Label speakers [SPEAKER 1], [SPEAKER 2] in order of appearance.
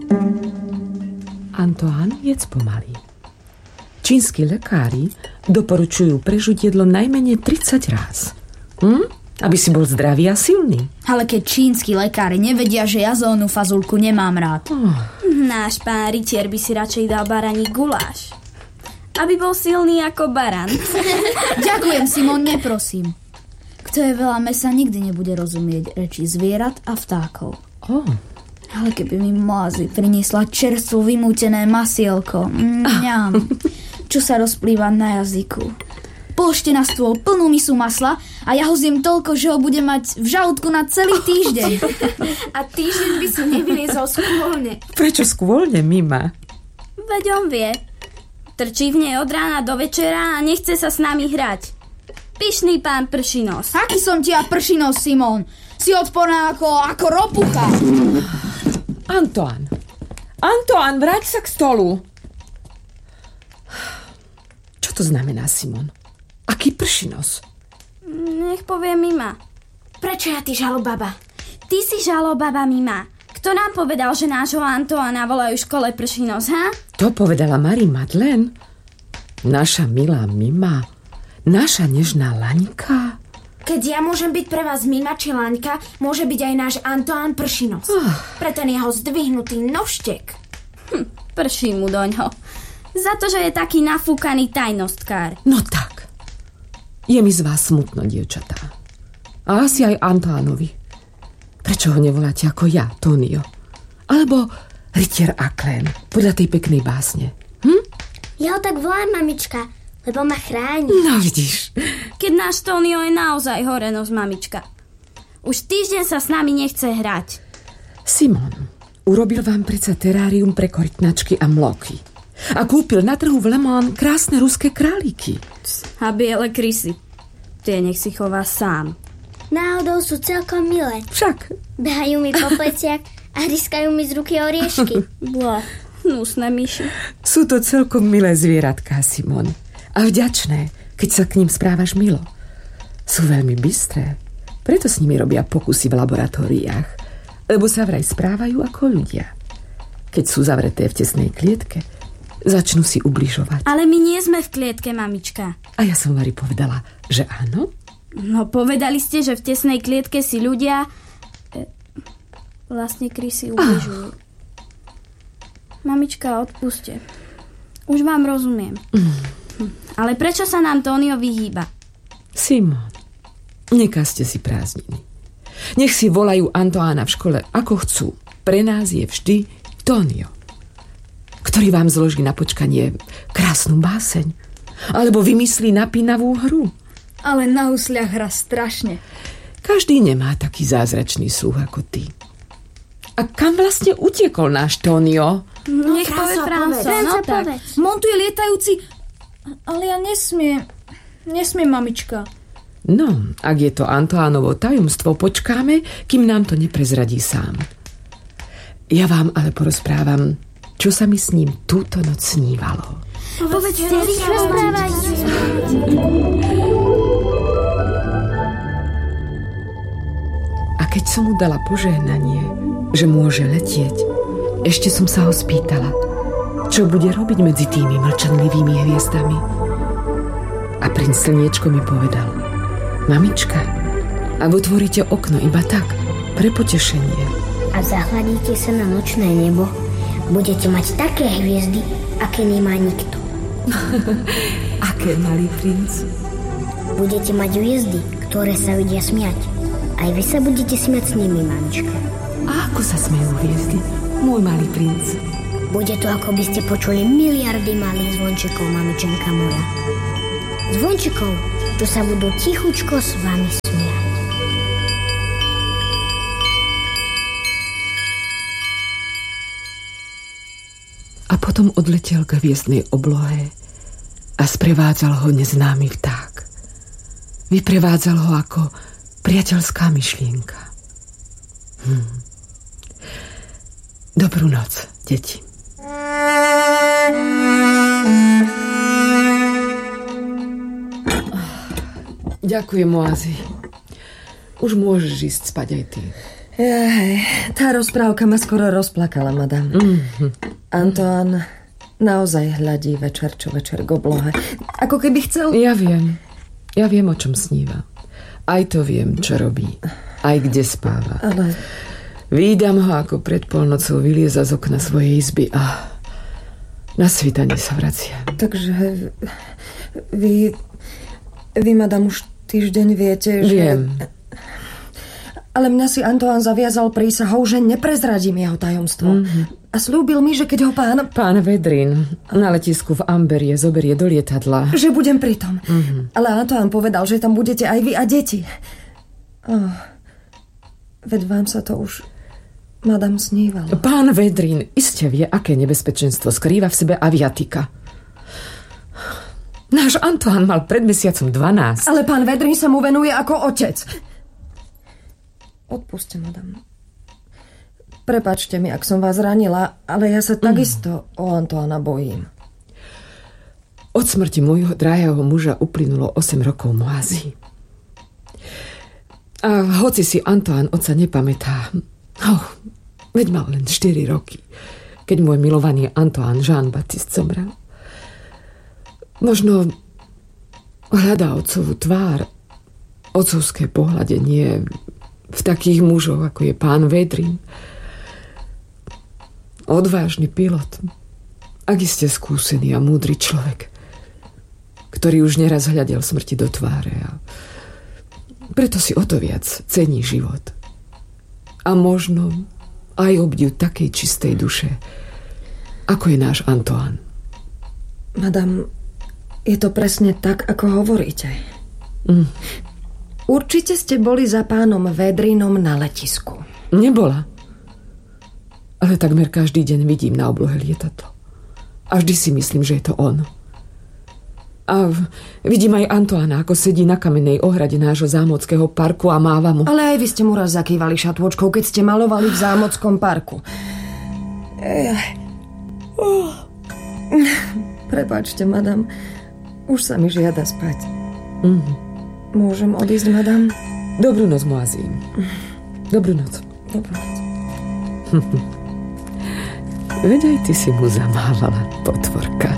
[SPEAKER 1] Antoine, jedz pomaly. Čínsky lekári doporučujú prežuť jedlo najmenej 30 ráz. Aby si bol zdravý a silný.
[SPEAKER 2] Ale keď čínsky lekári nevedia, že ja zónu fazulku nemám rád.
[SPEAKER 3] Náš pán rytier by si radšej dal baraní guláš. Aby bol silný ako baran.
[SPEAKER 2] Ďakujem, Simon, neprosím. Kto je veľa mesa, nikdy nebude rozumieť reči zvierat a vtákov. Ale keby mi Moazy priniesla čerstvo vymútené masielko, čo sa rozplýva na jazyku. Položte na stôl plnú misu masla a ja ho zjem toľko, že ho budem mať v žalúdku na celý týždeň.
[SPEAKER 3] A týždeň by si nevyliezol skôlne.
[SPEAKER 1] Prečo skôlne, Mima?
[SPEAKER 3] Veď on vie. Trčí v nej od rána do večera a nechce sa s nami hrať. Pyšný pán Pršinos.
[SPEAKER 2] Aký som ti ja Pršinos, Simon? Si odporná ako ropucha.
[SPEAKER 1] Antoine, vráť sa k stolu. Čo to znamená, Simon? Aký Pršinos?
[SPEAKER 3] Nech povie Mima.
[SPEAKER 4] Prečo ja ty žalobaba?
[SPEAKER 3] Ty si žalobaba, Mima. Kto nám povedal, že nášho Antoána volajú v škole Pršinos, ha?
[SPEAKER 1] To povedala Marie-Madeleine. Naša milá Mima. Naša nežná Laňka.
[SPEAKER 4] Keď ja môžem byť pre vás Mima či Laňka, môže byť aj náš Antoán Pršinos. Pre ten jeho zdvihnutý nožtek.
[SPEAKER 3] Prší mu doňho. Za to, že je taký nafúkaný tajnostkár.
[SPEAKER 1] No tak. Je mi z vás smutno, dievčatá. A asi aj Antoánovi. Prečo ho nevoláte ako ja, Tonio? Alebo rytier Aklen, podľa tej peknej básne.
[SPEAKER 5] Ja ho tak volám, mamička, lebo ma chráni.
[SPEAKER 1] No vidíš.
[SPEAKER 3] Keď náš Tonio je naozaj horenosť, mamička. Už týždeň sa s nami nechce hrať.
[SPEAKER 1] Simon urobil vám predsa terárium pre korytnačky a mloky. A kúpil na trhu v Le Mans krásne ruské králiky.
[SPEAKER 3] A biele krysy. Tie nech si chová sám.
[SPEAKER 5] Náhodou sú celkom milé.
[SPEAKER 1] Však.
[SPEAKER 5] Behajú mi po pleciach a ryskajú mi z ruky oriešky.
[SPEAKER 3] Bla, hnusné myši.
[SPEAKER 1] Sú to celkom milé zvieratká, Simon. A vďačné, keď sa k ním správaš milo. Sú veľmi bystré. Preto s nimi robia pokusy v laboratóriách. Lebo sa vraj správajú ako ľudia. Keď sú zavreté v tesnej klietke, začnú si ubližovať.
[SPEAKER 3] Ale my nie sme v klietke, mamička.
[SPEAKER 1] A ja som Vari povedala, že áno?
[SPEAKER 3] No, povedali ste, že v tesnej klietke si ľudia vlastne krysy ubližujú. Mamička, odpuste. Už vám rozumiem. Ale prečo sa nám Tonio vyhýba?
[SPEAKER 1] Simon, nekazte si prázdniny. Nech si volajú Antoána v škole ako chcú. Pre nás je vždy Tonio, ktorý vám zloží na počkanie krásnu báseň alebo vymyslí napínavú hru.
[SPEAKER 2] Ale na husliach hra strašne.
[SPEAKER 1] Každý nemá taký zázračný sluch ako ty. A kam vlastne utiekol náš Tonio?
[SPEAKER 3] Nech povie Franco.
[SPEAKER 5] No tak.
[SPEAKER 2] Montuje lietajúci. Ale ja nesmiem. Nesmiem, mamička.
[SPEAKER 1] No, ak je to Antoánovo tajomstvo, počkáme, kým nám to neprezradí sám. Ja vám ale porozprávam, čo sa mi s ním túto noc snívalo.
[SPEAKER 5] Povedzte, rozprávajte.
[SPEAKER 1] A keď som mu dala požehnanie, že môže letieť, ešte som sa ho spýtala, čo bude robiť medzi tými mlčanlivými hviezdami. A princ Slniečko mi povedal: mamička, ak otvoríte okno iba tak, pre potešenie,
[SPEAKER 5] A zahľadíte sa na nočné nebo, budete mať také hviezdy, aké nemá nikto.
[SPEAKER 1] Aké, malý princ?
[SPEAKER 5] Budete mať hviezdy, ktoré sa vedia smiať. Aj vy sa budete smiať s nimi, mamička.
[SPEAKER 1] A ako sa smejú hviezdy, môj malý princ?
[SPEAKER 5] Bude to, ako by ste počuli miliardy malých zvončekov, mamičenka moja. Zvončekov, čo sa budú tichučko s vami smiať.
[SPEAKER 1] A potom odletel k hviezdnej oblohe a sprevádzal ho neznámy vták. Vyprevádzal ho ako priateľská myšlienka. Dobrú noc, deti. Ďakujem, Moazy. Už môžeš ísť spať aj ty.
[SPEAKER 6] Tá rozprávka ma skoro rozplakala, madam. Antoine naozaj hľadí večer čo večer k oblohe. Ako keby chcel...
[SPEAKER 1] Ja viem, o čom sníva. Aj to viem, čo robí. Aj kde spáva.
[SPEAKER 6] Ale...
[SPEAKER 1] Vídam ho, ako pred polnocou vylieza z okna svojej izby a na svitanie sa vracia.
[SPEAKER 6] Takže vy, madam, už týždeň viete, že...
[SPEAKER 1] Viem.
[SPEAKER 6] Ale mňa si Antoine zaviazal prísahou, že neprezradím jeho tajomstvo. A slúbil mi, že keď ho
[SPEAKER 1] Pán Vedrin na letisku v Amberie zoberie do lietadla.
[SPEAKER 6] Že budem pri tom. Ale Antoine povedal, že tam budete aj vy a deti. Veď vám sa to už, madam, snívalo.
[SPEAKER 1] Pán Vedrin iste vie, aké nebezpečenstvo skrýva v sebe aviatika. Náš Antoine mal pred mesiacom 12.
[SPEAKER 6] Ale pán Vedrin sa mu venuje ako otec. Odpuste, madam. Prepáčte mi, ak som vás ranila, ale ja sa takisto o Antoána bojím.
[SPEAKER 1] Od smrti môjho drahého muža uplynulo 8 rokov Moazy. A hoci si Antoine otca nepamätá, veď mal len 4 roky, keď môj milovaný Antoine Jean-Baptiste zomrel. Možno hľadá otcovú tvár, otcovské pohľadenie v takých mužoch, ako je pán Vedrin. Odvážny pilot, ak iste skúsený a múdry človek, ktorý už neraz hľadel smrti do tváre a preto si o to viac cení život. A možno aj obdiv takej čistej duše, ako je náš Antoine.
[SPEAKER 6] Madam, je to presne tak, ako hovoríte. Určite ste boli za pánom Vedrinom na letisku.
[SPEAKER 1] Nebola. Ale takmer každý deň vidím na oblohe lietadlo. A vždy si myslím, že je to on. A vidím aj Antoána, ako sedí na kamennej ohrade nášho zámockého parku a máva mu.
[SPEAKER 6] Ale aj vy ste mu raz zakývali šatôčkou, keď ste malovali v zámockom parku. Prepáčte, madam. Už sa mi žiada spať. Môžem odísť, madam?
[SPEAKER 1] Dobrú noc, Moazy. Dobrú noc.
[SPEAKER 6] Dobrú noc.
[SPEAKER 1] Veď aj ty si mu zamávala, potvorka.